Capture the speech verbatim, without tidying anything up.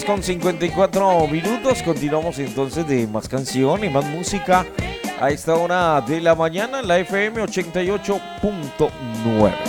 con cincuenta y cuatro minutos. Continuamos entonces de más canción y más música a esta hora de la mañana en la F M ochenta y ocho punto nueve.